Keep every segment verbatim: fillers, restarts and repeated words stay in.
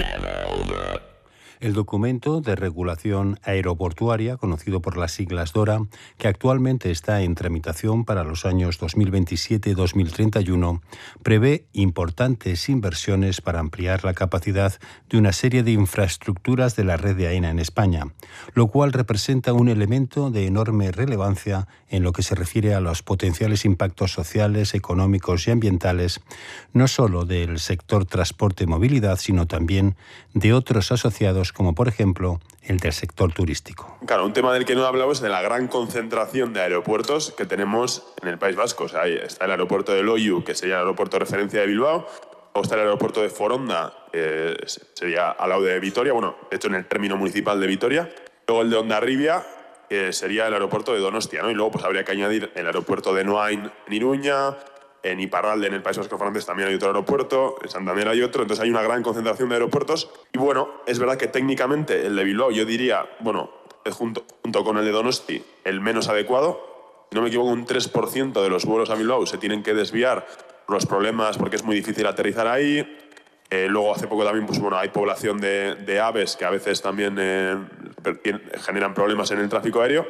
El documento de regulación aeroportuaria, conocido por las siglas DORA, que actualmente está en tramitación para los años dos mil veintisiete a dos mil treinta y uno, prevé importantes inversiones para ampliar la capacidad de una serie de infraestructuras de la red de AENA en España, lo cual representa un elemento de enorme relevancia en lo que se refiere a los potenciales impactos sociales, económicos y ambientales, no solo del sector transporte y movilidad, sino también de otros asociados, como por ejemplo el del sector turístico. Claro, un tema del que no he hablado es de la gran concentración de aeropuertos que tenemos en el País Vasco. O sea, ahí está el aeropuerto de Loiu, que sería el aeropuerto de referencia de Bilbao, luego está el aeropuerto de Foronda, que sería al lado de Vitoria, bueno, de hecho en el término municipal de Vitoria, luego el de Hondarribia, que sería el aeropuerto de Donostia, ¿no? Y luego pues habría que añadir el aeropuerto de Noain en Iruña, en Iparralde, en el País Vasco francés, también hay otro aeropuerto, en Santander hay otro, entonces hay una gran concentración de aeropuertos. Y bueno, es verdad que técnicamente el de Bilbao, yo diría, bueno, junto, junto con el de Donosti, el menos adecuado. Si no me equivoco, un tres por ciento de los vuelos a Bilbao se tienen que desviar por los problemas, porque es muy difícil aterrizar ahí. Eh, luego, hace poco también, pues bueno, hay población de, de aves que a veces también eh, generan problemas en el tráfico aéreo.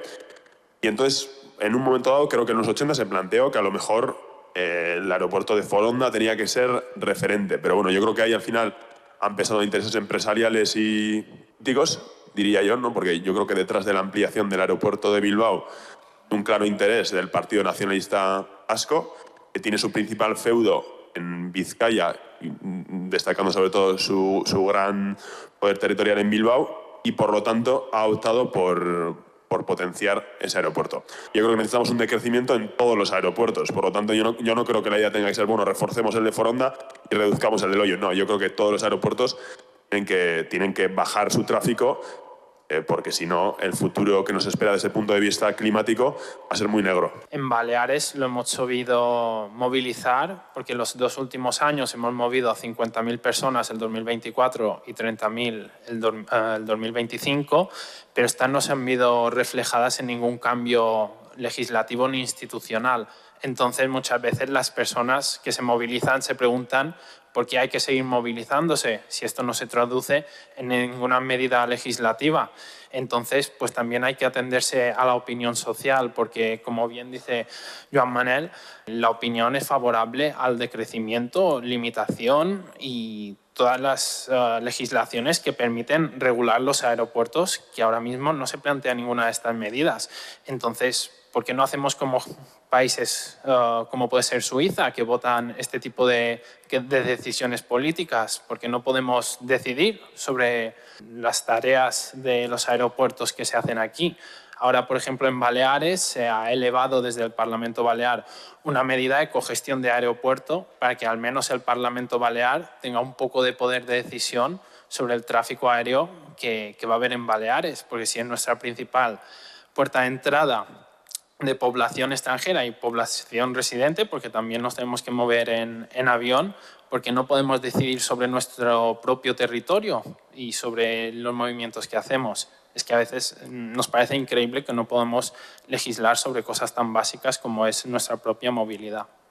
Y entonces, en un momento dado, creo que en los ochenta se planteó que a lo mejor Eh, el aeropuerto de Foronda tenía que ser referente, pero bueno, yo creo que ahí al final han pesado intereses empresariales y políticos, diría yo, ¿no? Porque yo creo que detrás de la ampliación del aeropuerto de Bilbao un claro interés del Partido Nacionalista Vasco, que tiene su principal feudo en Vizcaya, destacando sobre todo su, su gran poder territorial en Bilbao, y por lo tanto ha optado por por potenciar ese aeropuerto. Yo creo que necesitamos un decrecimiento en todos los aeropuertos, por lo tanto yo no, yo no creo que la idea tenga que ser, bueno, reforcemos el de Foronda y reduzcamos el de Loiu. No, yo creo que todos los aeropuertos tienen que, tienen que bajar su tráfico, eh, porque si no, el futuro que nos espera desde el punto de vista climático va a ser muy negro. En Baleares lo hemos sabido movilizar, porque en los dos últimos años hemos movido a cincuenta mil personas el dos mil veinticuatro y treinta mil el, uh, el dos mil veinticinco, pero estas no se han visto reflejadas en ningún cambio legislativo ni institucional. Entonces, muchas veces las personas que se movilizan se preguntan por qué hay que seguir movilizándose si esto no se traduce en ninguna medida legislativa. Entonces, pues también hay que atenderse a la opinión social, porque, como bien dice Joan Manel, la opinión es favorable al decrecimiento, limitación y todas las uh, legislaciones que permiten regular los aeropuertos, que ahora mismo no se plantea ninguna de estas medidas. Entonces, ¿por qué no hacemos como países uh, como puede ser Suiza, que votan este tipo de, de decisiones políticas? ¿Por qué no podemos decidir sobre las tareas de los aeropuertos que se hacen aquí? Ahora, por ejemplo, en Baleares se ha elevado desde el Parlamento Balear una medida de cogestión de aeropuerto para que al menos el Parlamento Balear tenga un poco de poder de decisión sobre el tráfico aéreo que, que va a haber en Baleares, porque si es nuestra principal puerta de entrada de población extranjera y población residente, porque también nos tenemos que mover en, en avión, porque no podemos decidir sobre nuestro propio territorio y sobre los movimientos que hacemos. Es que a veces nos parece increíble que no podamos legislar sobre cosas tan básicas como es nuestra propia movilidad.